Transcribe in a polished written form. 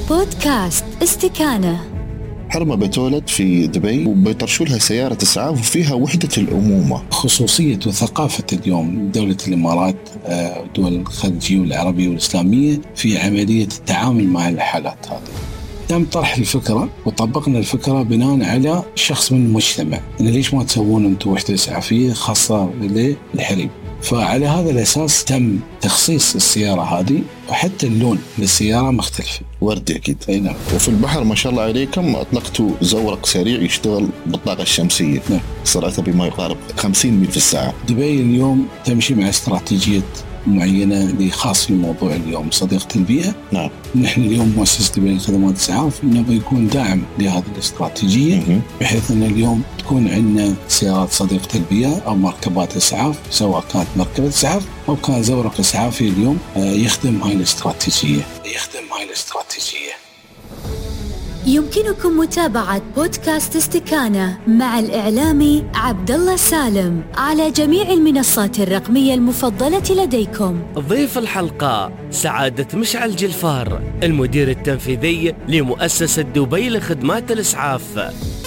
بودكاست استكانة. حرمة بتولد في دبي وبيطرشوا لها سيارة إسعاف وفيها وحدة الأمومة. خصوصية وثقافة اليوم دولة الإمارات والدول الخليجية والعربية والإسلامية في عملية التعامل مع الحالات هذه. تم طرح الفكرة وطبقنا الفكرة بناء على شخص من المجتمع، إن ليش ما تسوون أنتم وحدة إسعافية خاصة للحريم؟ فعلى هذا الأساس تم تخصيص السيارة هذه، وحتى اللون للسيارة مختلف، وردي أكيد. نعم. وفي البحر ما شاء الله عليكم أطلقتوا زورق سريع يشتغل بالطاقة الشمسية. نعم. سرعته بما يقارب 50 ميل في الساعة. دبي اليوم تمشي مع استراتيجية معينة خاص في موضوع اليوم صديقة البيئة. نعم. نحن اليوم مؤسسة دبي لخدمات الإسعاف نبي يكون داعم لهذه الاستراتيجية، بحيث أن اليوم تكون عندنا سيارات صديقة البيئة أو مركبات إسعاف، سواء كانت مركبة إسعاف أو كان زورق إسعافي اليوم يخدم هاي الاستراتيجية. يمكنكم متابعة بودكاست استكانة مع الإعلامي عبد الله سالم على جميع المنصات الرقمية المفضلة لديكم. ضيف الحلقة سعادة مشعل جلفار، المدير التنفيذي لمؤسسة دبي لخدمات الإسعاف.